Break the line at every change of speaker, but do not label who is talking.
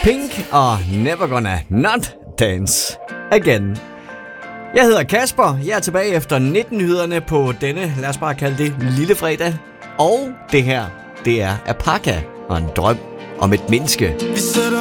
Pink og Never Gonna Not Dance Again. Jeg hedder Kasper, jeg er tilbage efter 19-nyhederne på denne, lad os bare kalde det, lille fredag. Og det her, det er Apaka og en drøm om et menneske.
Vi sætter